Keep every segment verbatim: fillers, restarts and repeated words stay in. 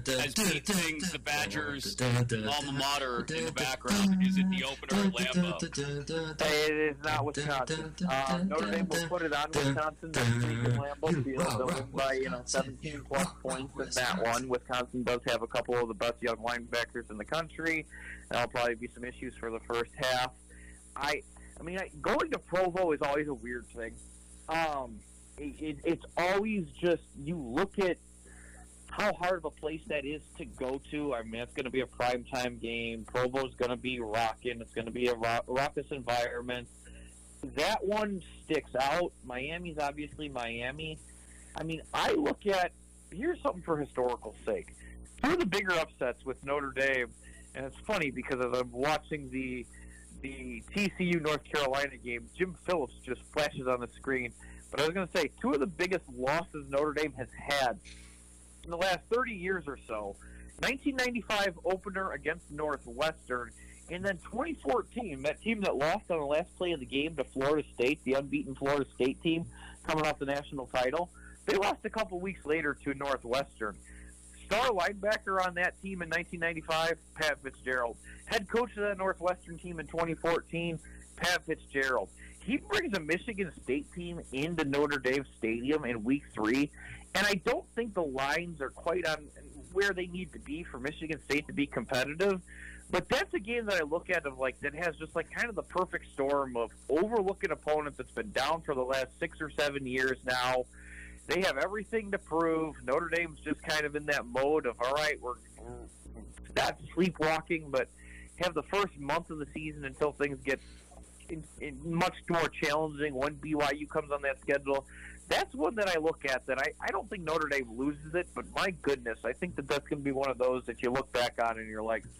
as Pete sings the Badgers' alma mater in the background. Is it the opener at Lambeau? It is not Wisconsin. Uh, Notre Dame will put it on Wisconsin next week in Lambeau Field. They'll win by, you know, seventeen plus points in that one. Wisconsin does have a couple of the best young linebackers in the country. There'll probably be some issues for the first half. I, I mean, I, going to Provo is always a weird thing. Um, it, it, it's always just, you look at how hard of a place that is to go to. I mean, it's going to be a primetime game. Provo's going to be rocking. It's going to be a rock, raucous environment. That one sticks out. Miami's obviously Miami. I mean, I look at, here's something for historical sake. Two of the bigger upsets with Notre Dame, and it's funny because as I'm watching the the T C U North Carolina game, Jim Phillips just flashes on the screen. But I was going to say, two of the biggest losses Notre Dame has had in the last thirty years or so, nineteen ninety-five opener against Northwestern, and then twenty fourteen, that team that lost on the last play of the game to Florida State, the unbeaten Florida State team coming off the national title, they lost a couple weeks later to Northwestern. Star linebacker on that team in nineteen ninety-five, Pat Fitzgerald. Head coach of that Northwestern team in twenty fourteen, Pat Fitzgerald. He brings a Michigan State team into Notre Dame Stadium in week three, and I don't think the lines are quite on where they need to be for Michigan State to be competitive. But that's a game that I look at of like that has just like kind of the perfect storm of overlooking opponents that's been down for the last six or seven years now. They have everything to prove. Notre Dame's just kind of in that mode of, all right, we're, we're not sleepwalking, but have the first month of the season until things get in, in much more challenging when B Y U comes on that schedule. That's one that I look at that I, I don't think Notre Dame loses it, but my goodness, I think that that's going to be one of those that you look back on and you're like,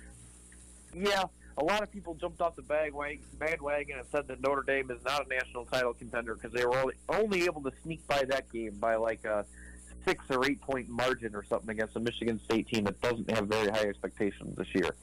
yeah, a lot of people jumped off the bandwagon and said that Notre Dame is not a national title contender because they were only, only able to sneak by that game by like a six or eight point margin or something against a Michigan State team that doesn't have very high expectations this year.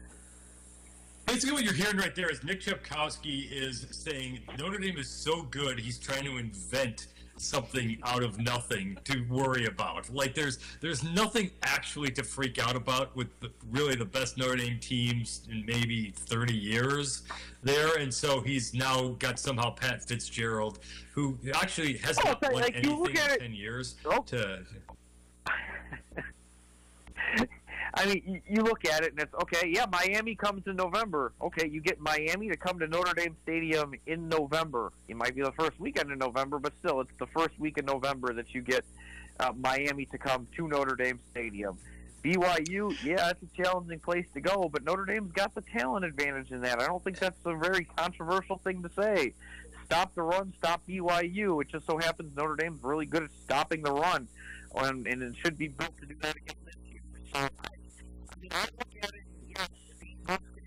Basically what you're hearing right there is Nick Chepkowski is saying Notre Dame is so good, he's trying to invent something out of nothing to worry about. Like there's there's nothing actually to freak out about with the, really the best Notre Dame teams in maybe thirty years there, and so he's now got somehow Pat Fitzgerald, who actually hasn't oh, won like anything in it, ten years. Oh. To I mean, you look at it and it's, okay, yeah, Miami comes in November. Okay, you get Miami to come to Notre Dame Stadium in November. It might be the first weekend in November, but still, it's the first week in November that you get uh, Miami to come to Notre Dame Stadium. B Y U, yeah, it's a challenging place to go, but Notre Dame's got the talent advantage in that. I don't think that's a very controversial thing to say. Stop the run, stop B Y U. It just so happens Notre Dame's really good at stopping the run, and, and it should be built to do that again this year. So, I, I mean, I look at it, yes,